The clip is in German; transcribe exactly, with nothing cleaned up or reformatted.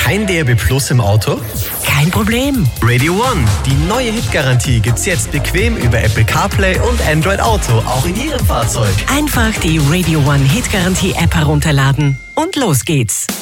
Kein D A B Plus im Auto? Kein Problem. Radio One, die neue Hitgarantie gibt's jetzt bequem über Apple CarPlay und Android Auto, auch in Ihrem Fahrzeug. Einfach die Radio One Hitgarantie App herunterladen und los geht's.